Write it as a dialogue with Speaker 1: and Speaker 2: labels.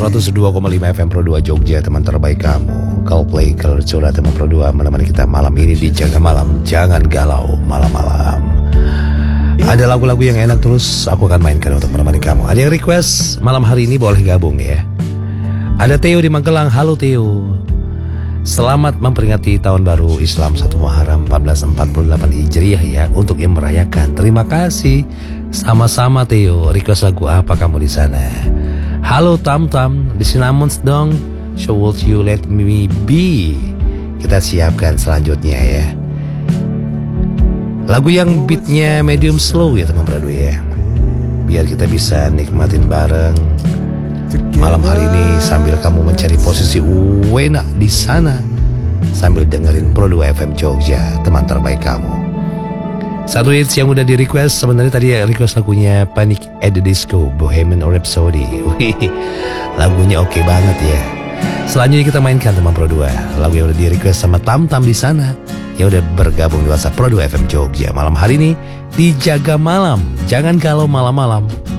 Speaker 1: 102,5 FM Pro 2 Jogja, teman terbaik kamu. Kau play Color Curhat teman Pro 2 menemani kita malam ini di Jaga Malam. Jangan galau malam-malam. Ada lagu-lagu yang enak terus aku akan mainkan untuk menemani kamu. Ada yang request malam hari ini boleh gabung ya. Ada Theo di Magelang. Halo Theo. Selamat memperingati tahun baru Islam 1 Muharram 1448 Hijriah ya, untuk yang merayakan. Terima kasih. Sama-sama Theo. Request lagu apa kamu di sana? Halo Tam Tam, di Cinnamons dong. So would you let me be? Kita siapkan selanjutnya ya. Lagu yang beatnya medium slow ya teman Brado ya, biar kita bisa nikmatin bareng malam hari ini sambil kamu mencari posisi enak di sana sambil dengerin Pro 2 FM Jogja, teman terbaik kamu. Satu hits yang udah di request sebenarnya tadi ya, request lagunya Panic at the Disco, Bohemian Rhapsody. Wih, lagunya oke banget ya. Selanjutnya kita mainkan teman Pro 2 lagu yang udah di request sama Tam Tam di sana yang udah bergabung di WhatsApp Pro 2 FM Jogja malam hari ini di Jaga Malam. Jangan galau malam-malam.